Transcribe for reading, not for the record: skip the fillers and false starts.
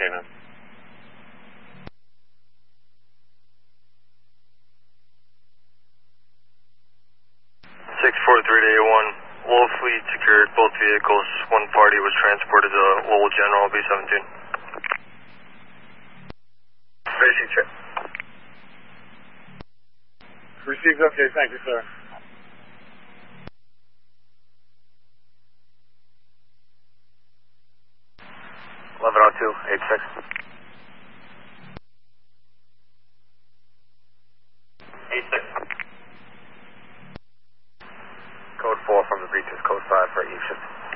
K9. 643 to 81. Lowell Fleet secured both vehicles. One party was transported to Lowell General B-17. Basic check. Received, okay, thank you, sir. $1102, 86. 86. Code 4 from the breaches, code 5 for E shift.